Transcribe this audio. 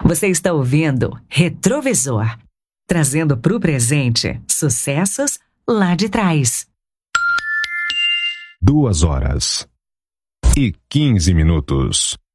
Você está ouvindo Retrovisor, trazendo para o presente sucessos lá de trás. 2 horas e 15 minutos.